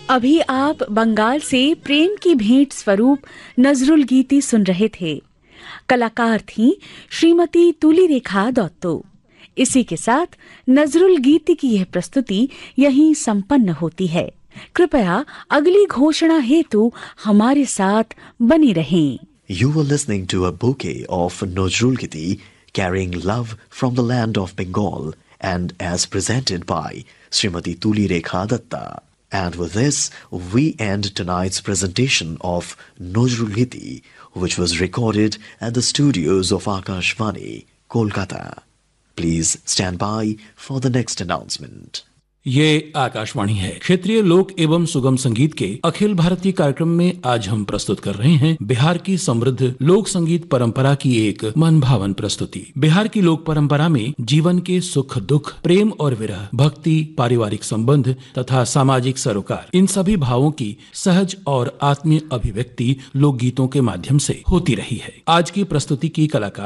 अभी आप बंगाल से प्रेम की भेंट स्वरूप नजरुल गीति सुन रहे थे। कलाकार थी श्रीमती तुली रेखा दत्तो। इसी के साथ नजरुल गीति की यह प्रस्तुति यहीं संपन्न होती है। कृपया अगली घोषणा हेतु हमारे साथ बनी रहें। You were listening to a bouquet of Nojrul Giti carrying love from the land of Bengal and as presented by Srimati Tuli Rekha Datta. And with this, we end tonight's presentation of Nojrul Giti, which was recorded at the studios of Akashvani, Kolkata. Please stand by for the next announcement. ये आकाशवाणी है। क्षेत्रीय लोक एवं सुगम संगीत के अखिल भारतीय कार्यक्रम में आज हम प्रस्तुत कर रहे हैं बिहार की समृद्ध लोक संगीत परंपरा की एक मनभावन प्रस्तुति। बिहार की लोक परंपरा में जीवन के सुख दुख, प्रेम और विरह, भक्ति, पारिवारिक संबंध तथा सामाजिक सरोकार, इन सभी भावों की सहज और आत्मीय अभिव्यक्ति लोक गीतों के माध्यम से होती रही है। आज की प्रस्तुति की कलाकार